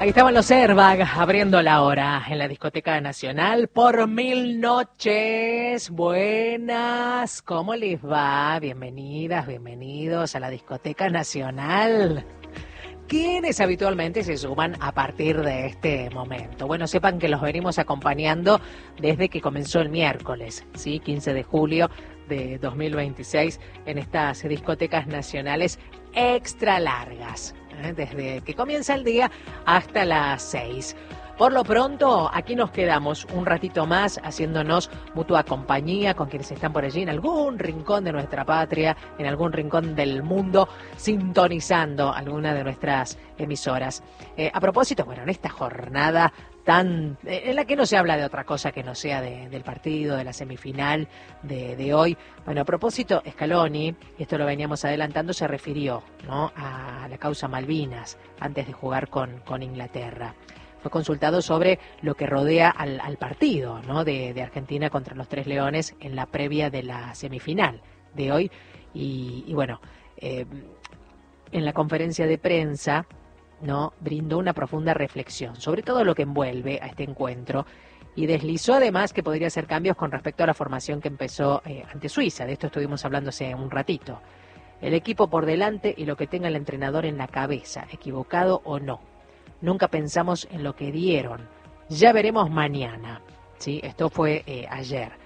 Ahí estaban los Airbag abriendo la hora en la Discoteca Nacional por 1000 noches. Buenas, ¿cómo les va? Bienvenidas, bienvenidos a la Discoteca Nacional. ¿Quiénes habitualmente se suman a partir de este momento? Bueno, sepan que los venimos acompañando desde que comenzó el miércoles, ¿sí? 15 de julio de 2026, en estas discotecas nacionales extra largas, desde que comienza el día hasta las 6. Por lo pronto, aquí nos quedamos un ratito más haciéndonos mutua compañía con quienes están por allí en algún rincón de nuestra patria, en algún rincón del mundo, sintonizando alguna de nuestras emisoras. A propósito, bueno, en esta jornada en la que no se habla de otra cosa que no sea del partido, de la semifinal de hoy. Bueno, a propósito, Scaloni, y esto lo veníamos adelantando, se refirió, ¿no?, a la causa Malvinas antes de jugar con Inglaterra. Fue consultado sobre lo que rodea al partido, ¿no?, de Argentina contra los Tres Leones en la previa de la semifinal de hoy. Y bueno, en la conferencia de prensa, ¿no?, brindó una profunda reflexión sobre todo lo que envuelve a este encuentro y deslizó además que podría hacer cambios con respecto a la formación que empezó ante Suiza. De esto estuvimos hablando hace un ratito. El equipo por delante y lo que tenga el entrenador en la cabeza, equivocado o no. Nunca pensamos en lo que dieron. Ya veremos mañana, ¿sí? Esto fue ayer.